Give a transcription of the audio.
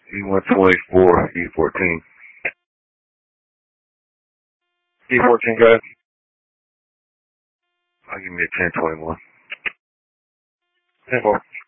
E124, E14. E14, guys. I'll give me a 1021. 10-4.